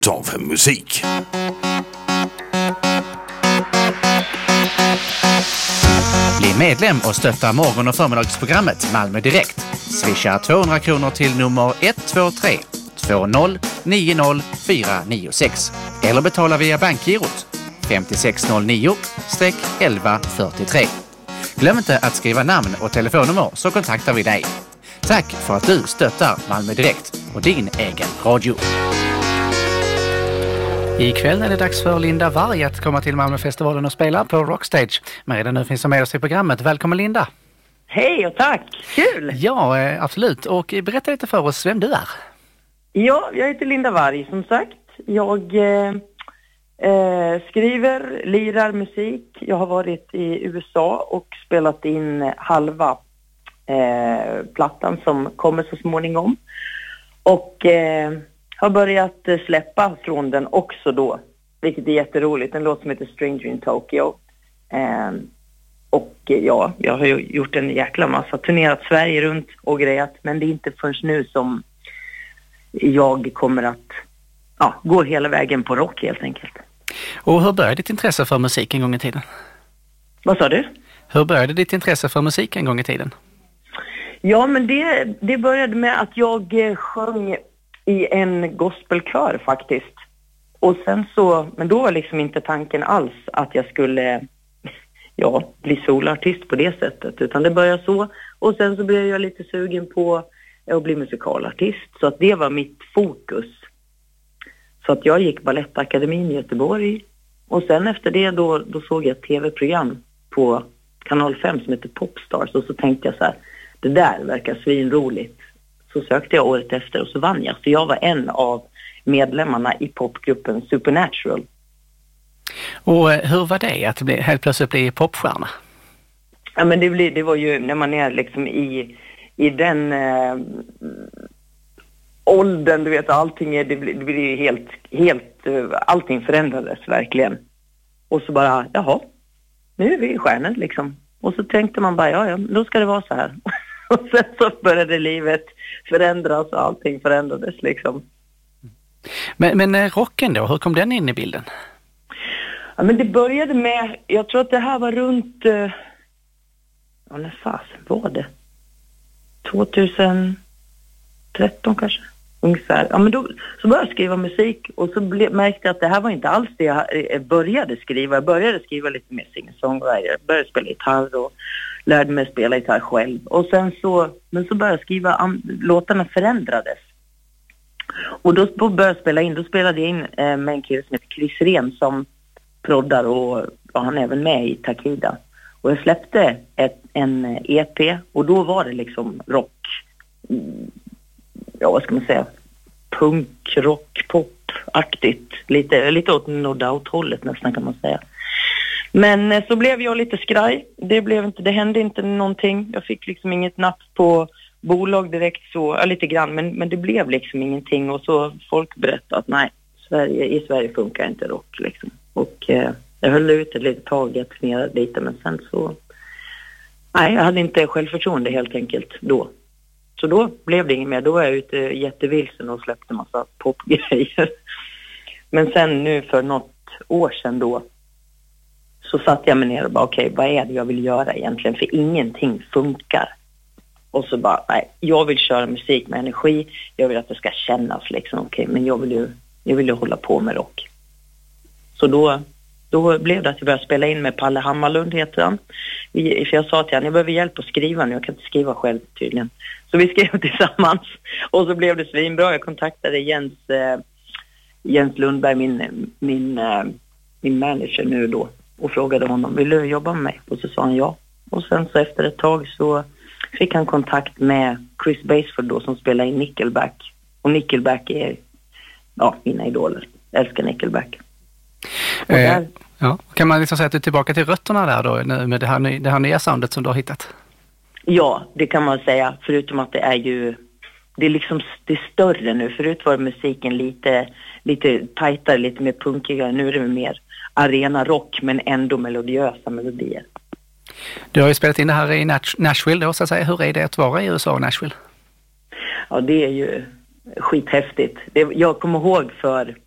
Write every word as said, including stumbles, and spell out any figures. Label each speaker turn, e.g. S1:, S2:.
S1: av musik.
S2: Bli medlem och stötta morgon- och förmiddagsprogrammet Malmö Direkt. Swisha tvåhundra kronor till nummer ett två tre två noll nio noll fyra nio sex eller betala via bankgirot fem sex noll nio elva fyrtiotre. Glöm inte att skriva namn och telefonnummer så kontaktar vi dig. Tack för att du stöttar Malmö Direkt och din egen radio. Ikväll är det dags för Linda Varg att komma till Malmöfestivalen och spela på Rockstage. Men redan nu finns hon med oss i programmet. Välkommen Linda!
S3: Hej och tack! Kul!
S2: Ja, absolut. Och berätta lite för oss vem du är.
S3: Ja, jag heter Linda Varg som sagt. Jag eh, eh, skriver, lirar musik. Jag har varit i U S A och spelat in halva eh, plattan som kommer så småningom. Och eh, har börjat släppa från den också då. Vilket är jätteroligt. En låt som heter Stranger in Tokyo. Eh, och ja, jag har ju gjort en jäkla massa. Turnerat Sverige runt och grejat. Men det är inte förrän nu som jag kommer att ja, gå hela vägen på rock helt enkelt.
S2: Och hur började ditt intresse för musik en gång i tiden?
S3: Vad sa du?
S2: Hur började ditt intresse för musik en gång i tiden?
S3: Ja, men det, det började med att jag sjöng i en gospelkör faktiskt. Och sen så, men då var liksom inte tanken alls att jag skulle ja, bli solartist på det sättet. Utan det började så. Och sen så blev jag lite sugen på att bli musikalartist. Så att det var mitt fokus. Så att jag gick Balettakademin i Göteborg. Och sen efter det då, då såg jag ett tv-program på kanal fem som heter Popstars. Och så tänkte jag så här, det där verkar svinroligt. Så sökte jag året efter och så vann jag. Så jag var en av medlemmarna i popgruppen Supernatural.
S2: Och hur var det att bli, helt plötsligt bli popstjärna?
S3: Ja, men det, blir, det var ju när man är liksom i, i den eh, åldern, du vet, allting är, det blir, det blir ju helt, helt, uh, allting förändrades verkligen. Och så bara, jaha, nu är vi i stjärnan liksom. Och så tänkte man bara, ja, ja, då ska det vara så här. Och sen så började livet förändras och allting förändrades liksom.
S2: Men, men rocken då, hur kom den in i bilden?
S3: Ja, men det började med, jag tror att det här var runt, uh, ja, när fasen var det? tjugotretton kanske, ungefär. Ja, men då så började jag skriva musik och så ble, märkte jag att det här var inte alls det jag började skriva. Jag började skriva lite mer singer-songwriter, jag började spela gitarr och lärde mig spela gitarr själv. Och sen så, men så började jag skriva, um, låtarna förändrades. Och då började jag spela in, då spelade jag in eh, med en kille som heter Chris Ren som proddar och ja, han är även med i Takida. Och jag släppte ett, en E P och då var det liksom rock, ja vad ska man säga, punk, rock, pop-aktigt. Lite, lite åt No Doubt-hållet nästan kan man säga. Men så blev jag lite skraj. Det blev inte, det hände inte någonting. Jag fick liksom inget napp på bolag direkt så, ja, lite grann. Men, men det blev liksom ingenting och så folk berättade att nej, Sverige, i Sverige funkar inte rock liksom. Och eh, jag höll ut ett litet tag, jag turnerade lite men sen så, nej jag hade inte självförtroende helt enkelt då. Så då blev det inget mer. Då var jag ute jättevilsen och släppte massa popgrejer. Men sen nu för något år sedan då så satt jag mig ner och bara okej, okay, vad är det jag vill göra egentligen? För ingenting funkar. Och så bara, nej, jag vill köra musik med energi. Jag vill att det ska kännas liksom okej, okay, men jag vill ju jag vill ju hålla på med rock. Så då, då blev det att jag började spela in med Palle Hammarlund heter han. Vi, för jag sa till honom, jag behöver hjälp att skriva nu, jag kan inte skriva själv tydligen. Så vi skrev tillsammans och så blev det svinbra. Jag kontaktade Jens, eh, Jens Lundberg, min, min, eh, min manager nu då. Och frågade honom, vill du jobba med mig? Och så sa han ja. Och sen så efter ett tag så fick han kontakt med Chris Baseford då som spelar i Nickelback. Och Nickelback är, ja, mina idoler. Jag älskar Nickelback. Och
S2: eh,
S3: där,
S2: ja. Kan man liksom säga att du är tillbaka till rötterna där då med det här, det här nya soundet som du har hittat?
S3: Ja, det kan man säga. Förutom att det är ju, det är liksom det är större nu. Förut var musiken lite, lite tajtare, lite mer punkigare. Nu är det mer arena rock men ändå melodiösa melodier.
S2: Du har ju spelat in det här i Nashville då så att säga. Hur är det att vara i U S A och Nashville?
S3: Ja, det är ju skithäftigt. Det, jag kommer ihåg för